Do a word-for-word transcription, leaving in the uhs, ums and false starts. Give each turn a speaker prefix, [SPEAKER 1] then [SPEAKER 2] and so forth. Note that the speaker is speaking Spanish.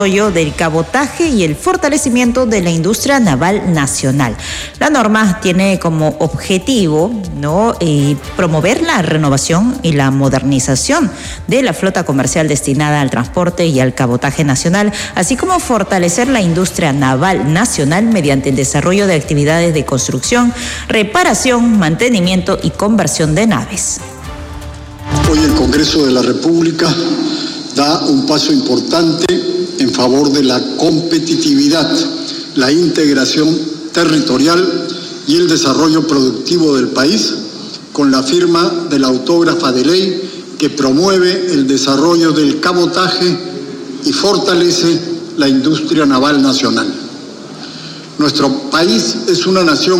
[SPEAKER 1] del cabotaje y el fortalecimiento de la industria naval nacional. La norma tiene como objetivo, ¿no?, eh, promover la renovación y la modernización de la flota comercial destinada al transporte y al cabotaje nacional, así como fortalecer la industria naval nacional mediante el desarrollo de actividades de construcción, reparación, mantenimiento y conversión de naves.
[SPEAKER 2] Hoy el Congreso de la República da un paso importante en favor de la competitividad, la integración territorial y el desarrollo productivo del país, con la firma de la autógrafa de ley que promueve el desarrollo del cabotaje y fortalece la industria naval nacional. Nuestro país es una nación